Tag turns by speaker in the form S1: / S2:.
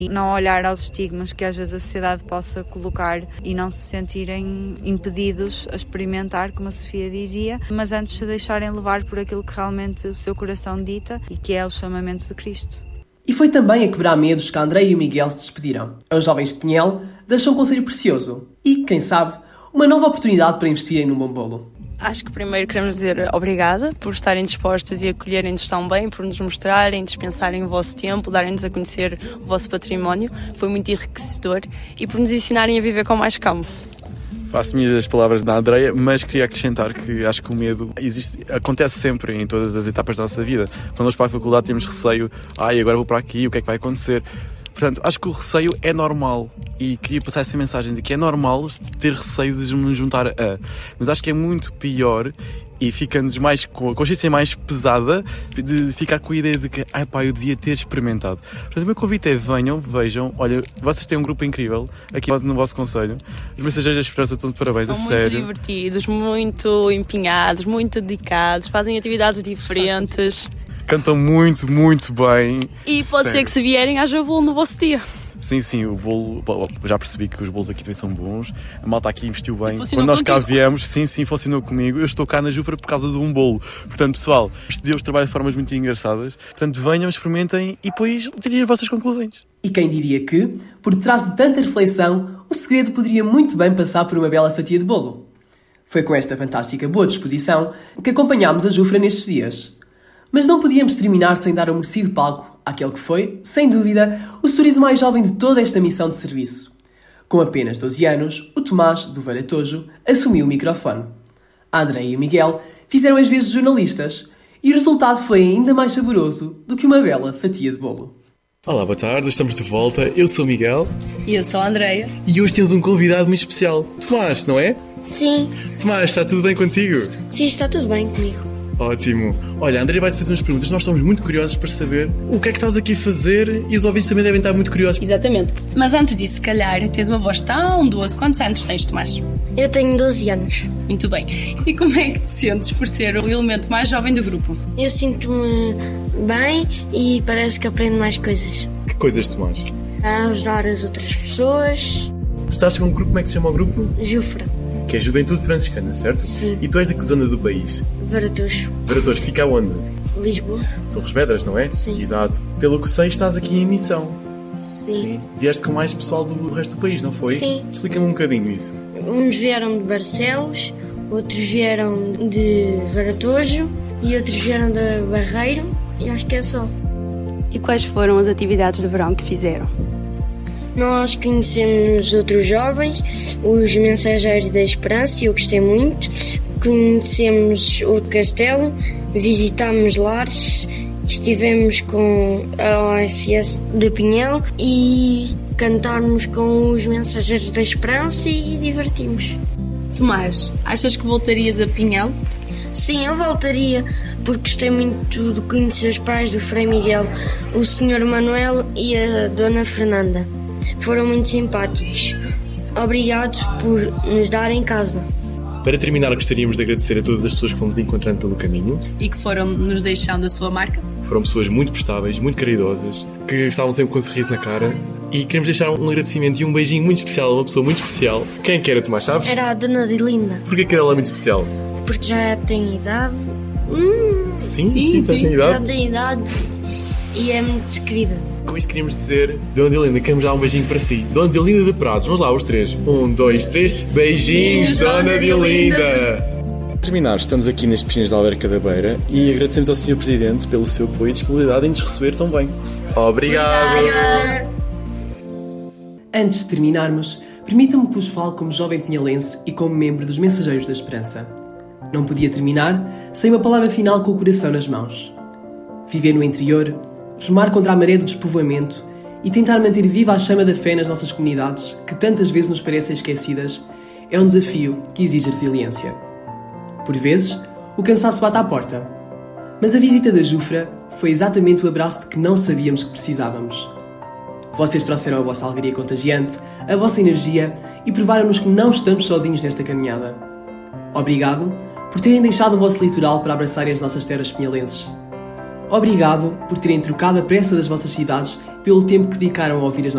S1: e não olhar aos estigmas que às vezes a sociedade possa colocar e não se sentirem impedidos a experimentar, como a Sofia dizia, mas antes se deixarem levar por aquilo que realmente o seu coração dita e que é o chamamento de Cristo.
S2: E foi também a quebrar medos que a Andreia e o Miguel se despediram. Aos jovens de Pinhel deixam um conselho precioso e, quem sabe, uma nova oportunidade para investirem num bom bolo.
S3: Acho que primeiro queremos dizer obrigada por estarem dispostos e acolherem-nos tão bem, por nos mostrarem, dispensarem o vosso tempo, darem-nos a conhecer o vosso património. Foi muito enriquecedor e por nos ensinarem a viver com mais calma.
S4: Faço minhas as palavras da Andreia, mas queria acrescentar que acho que o medo acontece sempre em todas as etapas da nossa vida. Quando vamos para a faculdade temos receio, agora vou para aqui, o que é que vai acontecer? Portanto, acho que o receio é normal e queria passar essa mensagem de que é normal ter receio de nos juntar a. Mas acho que é muito pior e ficamos mais com a consciência mais pesada de ficar com a ideia de que eu devia ter experimentado. Portanto, o meu convite é venham, vejam, olha, vocês têm um grupo incrível aqui no vosso concelho. Os Mensageiros da Esperança estão de parabéns, a sério.
S3: São muito divertidos, muito empenhados, muito dedicados, fazem atividades diferentes.
S4: Cantam muito, muito bem.
S3: E pode ser que se vierem haja bolo no vosso dia.
S4: Sim, o bolo, já percebi que os bolos aqui também são bons. A malta aqui investiu bem.
S3: Funcionou
S4: quando nós cá
S3: contigo.
S4: viemos, sim, funcionou comigo. Eu estou cá na Jufra por causa de um bolo. Portanto, pessoal, isto Deus trabalha de formas muito engraçadas. Portanto, venham, experimentem e depois tirem as vossas conclusões.
S2: E quem diria que, por detrás de tanta reflexão, o segredo poderia muito bem passar por uma bela fatia de bolo. Foi com esta fantástica boa disposição que acompanhámos a Jufra nestes dias. Mas não podíamos terminar sem dar o merecido palco àquele que foi, sem dúvida, o sorriso mais jovem de toda esta missão de serviço. Com apenas 12 anos, o Tomás, do Varatojo, assumiu o microfone. A Andreia e o Miguel fizeram as vezes de jornalistas e o resultado foi ainda mais saboroso do que uma bela fatia de bolo.
S5: Olá, boa tarde, estamos de volta. Eu sou o Miguel.
S3: E eu sou a Andreia.
S5: E hoje temos um convidado muito especial. Tomás, não é?
S6: Sim.
S5: Tomás, está tudo bem contigo?
S6: Sim, está tudo bem comigo.
S5: Ótimo. Olha, a Andreia vai-te fazer umas perguntas. Nós estamos muito curiosos para saber o que é que estás aqui a fazer e os ouvintes também devem estar muito curiosos.
S3: Exatamente. Mas antes disso, se calhar, tens uma voz tão doce. Quantos anos tens, Tomás?
S6: Eu tenho 12 anos.
S3: Muito bem. E como é que te sentes por ser o elemento mais jovem do grupo?
S6: Eu sinto-me bem e parece que aprendo mais coisas.
S5: Que coisas, Tomás?
S6: A ajudar as outras pessoas.
S5: Tu estás com um grupo, como é que se chama o grupo?
S6: Jufra.
S5: Que é Juventude Franciscana, certo?
S6: Sim.
S5: E tu és de que zona do país?
S6: Varatojo.
S5: Varatojo, que fica aonde?
S6: Lisboa.
S5: Torres Vedras, não é?
S6: Sim.
S5: Exato. Pelo que sei, estás aqui em missão.
S6: Sim.
S5: Vieste com mais pessoal do resto do país, não foi?
S6: Sim.
S5: Explica-me um bocadinho isso.
S6: Uns vieram de Barcelos, outros vieram de Varatojo e outros vieram de Barreiro e acho que é só.
S3: E quais foram as atividades de verão que fizeram?
S6: Nós conhecemos outros jovens, os Mensageiros da Esperança, e eu gostei muito. Conhecemos o castelo, visitámos lares, estivemos com a OFS de Pinhel e cantámos com os Mensageiros da Esperança e divertimos.
S3: Tomás, achas que voltarias a Pinhel?
S6: Sim, eu voltaria, porque gostei muito de conhecer os pais do Frei Miguel, o Sr. Manuel e a Dona Fernanda. Foram muito simpáticos. Obrigado por nos darem casa.
S5: Para terminar, gostaríamos de agradecer a todas as pessoas que fomos encontrando pelo caminho.
S3: E que foram nos deixando a sua marca?
S5: Foram pessoas muito prestáveis, muito caridosas, que estavam sempre com um sorriso na cara. E queremos deixar um agradecimento e um beijinho muito especial a uma pessoa muito especial. Quem que era, Tomás, sabes?
S6: Era a Dona Delinda.
S5: Porquê que ela é muito especial?
S6: Porque já tem idade.
S5: Sim, tem idade.
S6: Já tem idade e é muito querida.
S5: Com isto queríamos dizer, Dona Delinda, queremos dar um beijinho para si. Dona Delinda de Prados, vamos lá, os três. 1, 2, 3, beijinhos, Dona Delinda! Para terminar, estamos aqui nas piscinas da Alberca da Beira e agradecemos ao Sr. Presidente pelo seu apoio e disponibilidade em nos receber tão bem. Obrigado!
S2: Antes de terminarmos, permitam-me que vos fale como jovem pinhalense e como membro dos Mensageiros da Esperança. Não podia terminar sem uma palavra final com o coração nas mãos. Viver no interior, remar contra a maré do despovoamento e tentar manter viva a chama da fé nas nossas comunidades, que tantas vezes nos parecem esquecidas, é um desafio que exige resiliência. Por vezes, o cansaço bate à porta. Mas a visita da Jufra foi exatamente o abraço de que não sabíamos que precisávamos. Vocês trouxeram a vossa alegria contagiante, a vossa energia e provaram-nos que não estamos sozinhos nesta caminhada. Obrigado por terem deixado o vosso litoral para abraçarem as nossas terras pinhalenses. Obrigado por terem trocado a pressa das vossas cidades pelo tempo que dedicaram a ouvir as nossas